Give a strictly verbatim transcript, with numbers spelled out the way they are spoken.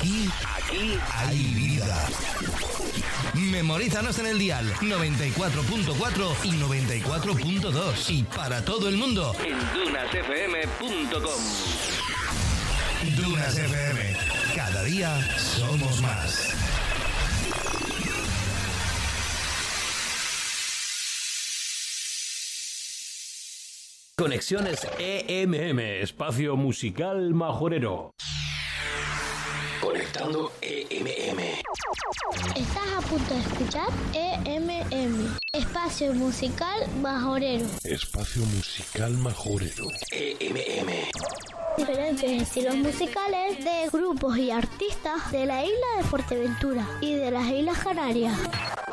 Aquí, aquí hay vida. Memorízanos en el dial noventa y cuatro punto cuatro y noventa y cuatro punto dos y para todo el mundo en dunas f m punto com. Dunas F M. Cada día somos más. Conexiones E M M, espacio musical majorero. Conectando E M M. Estás a punto de escuchar E M M, espacio musical majorero. Espacio musical majorero. E M M. Diferentes estilos musicales de grupos y artistas de la isla de Fuerteventura y de las Islas Canarias.